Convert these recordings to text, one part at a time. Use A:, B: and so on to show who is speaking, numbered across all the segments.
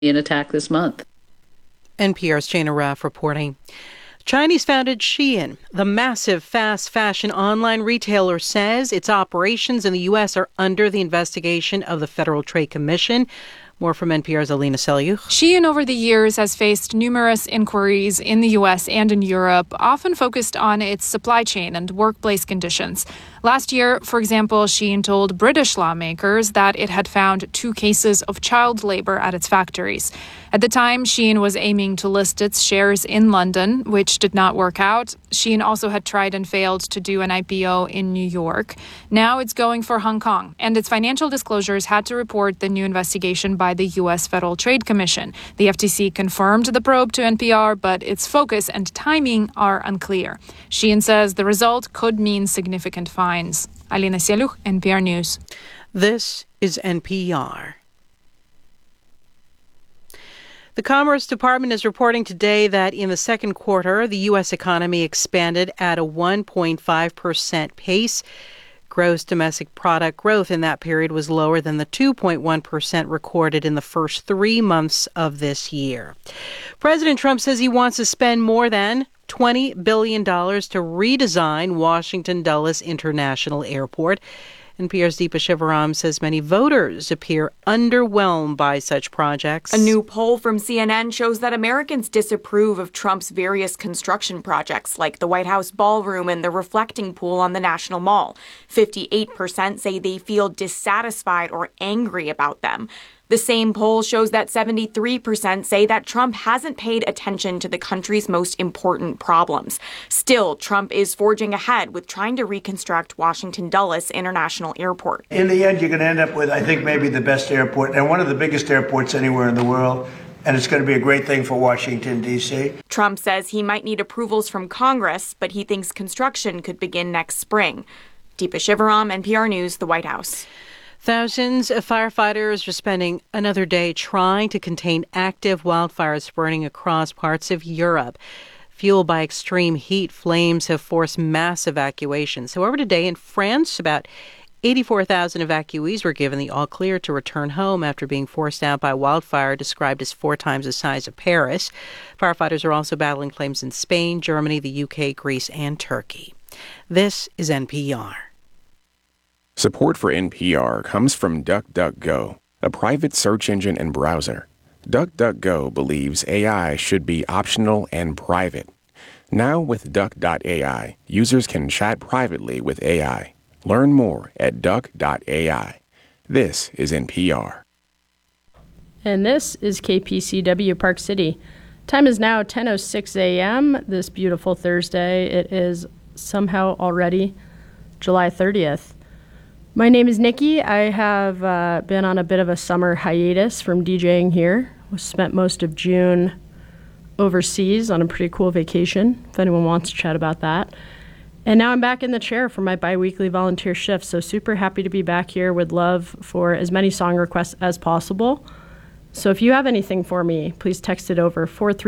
A: an attack this month.
B: NPR's Jana Raff reporting. Chinese-founded Shein, the massive fast fashion online retailer, says its operations in the U.S. are under the investigation of the Federal Trade Commission. More from NPR's Alina Selyukh.
C: Shein over the years has faced numerous inquiries in the U.S. and in Europe, often focused on its supply chain and workplace conditions. Last year, for example, Shein told British lawmakers that it had found 2 cases of child labor at its factories. At the time, Shein was aiming to list its shares in London, which did not work out. Shein also had tried and failed to do an IPO in New York. Now it's going for Hong Kong, and its financial disclosures had to report the new investigation by the U.S. Federal Trade Commission. The FTC confirmed the probe to NPR, but its focus and timing are unclear. Shein says the result could mean significant fines. Alina Selyukh, NPR News.
B: This is NPR. The Commerce Department is reporting today that in the second quarter, the U.S. economy expanded at a 1.5% pace. Gross domestic product growth in that period was lower than the 2.1% recorded in the first 3 months of this year. President Trump says he wants to spend more than $20 billion to redesign Washington Dulles International Airport. NPR's Deepa Shivaram says many voters appear underwhelmed by such projects.
D: A new poll from CNN shows that Americans disapprove of Trump's various construction projects, like the White House ballroom and the reflecting pool on the National Mall. 58% say they feel dissatisfied or angry about them. The same poll shows that 73% say that Trump hasn't paid attention to the country's most important problems. Still, Trump is forging ahead with trying to reconstruct Washington Dulles International Airport.
E: In the end, you're going to end up with, I think, maybe the best airport and one of the biggest airports anywhere in the world. And it's going to be a great thing for Washington, D.C.
D: Trump says he might need approvals from Congress, but he thinks construction could begin next spring. Deepa Shivaram, NPR News, the White House.
B: Thousands of firefighters are spending another day trying to contain active wildfires burning across parts of Europe. Fueled by extreme heat, flames have forced mass evacuations. However, today in France, about 84,000 evacuees were given the all-clear to return home after being forced out by wildfire described as 4 times the size of Paris. Firefighters are also battling flames in Spain, Germany, the UK, Greece, and Turkey. This is NPR.
F: Support for NPR comes from DuckDuckGo, a private search engine and browser. DuckDuckGo believes AI should be optional and private. Now with Duck.ai, users can chat privately with AI. Learn more at Duck.ai. This is NPR.
G: And this is KPCW Park City. Time is now 10:06 a.m. this beautiful Thursday. It is somehow already July 30th. My name is Nikki. I have been on a bit of a summer hiatus from DJing here. Spent most of June overseas on a pretty cool vacation, if anyone wants to chat about that. And now I'm back in the chair for my bi-weekly volunteer shift, so super happy to be back here. Would love for as many song requests as possible. So if you have anything for me, please text it over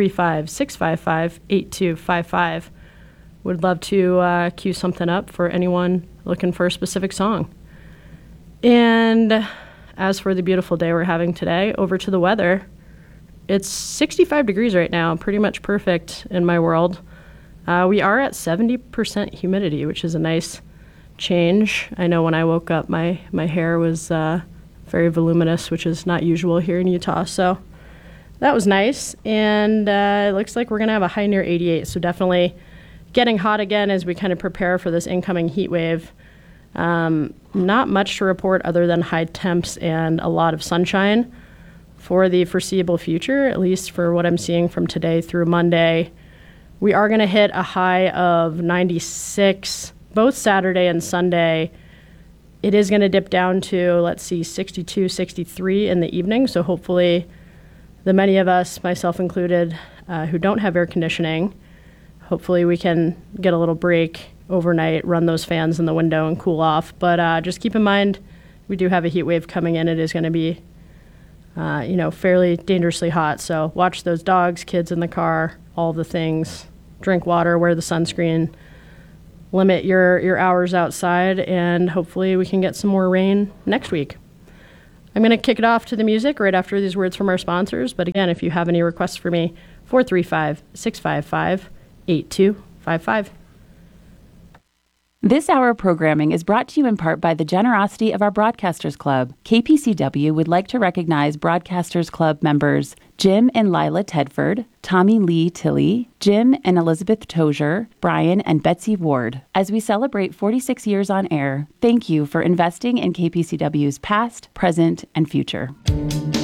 G: 435-655-8255. Would love to cue something up for anyone looking for a specific song. And as for the beautiful day we're having today, over to the weather. It's 65 degrees right now, pretty much perfect in my world. We are at 70% humidity, which is a nice change. I know when I woke up, my hair was very voluminous, which is not usual here in Utah. So that was nice. And it looks like we're going to have a high near 88. So definitely getting hot again as we kind of prepare for this incoming heat wave. Not much to report other than high temps and a lot of sunshine for the foreseeable future, at least for what I'm seeing from today through Monday. We are going to hit a high of 96 both Saturday and Sunday. It is going to dip down to, 62, 63 in the evening. So hopefully the many of us, myself included, who don't have air conditioning, hopefully we can get a little break overnight, run those fans in the window and cool off. But just keep in mind, we do have a heat wave coming in. It is going to be, fairly dangerously hot. So watch those dogs, kids in the car, all the things. Drink water, wear the sunscreen, limit your hours outside, and hopefully we can get some more rain next week. I'm going to kick it off to the music right after these words from our sponsors. But again, if you have any requests for me, 435-655-8255.
A: This hour of programming is brought to you in part by the generosity of our Broadcasters Club. KPCW would like to recognize Broadcasters Club members Jim and Lila Tedford, Tommy Lee Tilley, Jim and Elizabeth Tozier, Brian and Betsy Ward. As we celebrate 46 years on air, thank you for investing in KPCW's past, present, and future.